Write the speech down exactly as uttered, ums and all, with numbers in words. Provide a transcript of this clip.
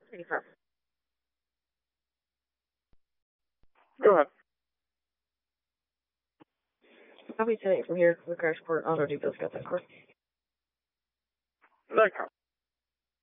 Okay. Go ahead. I'll be sending it from here to the crash report. Auto depot's got that car. That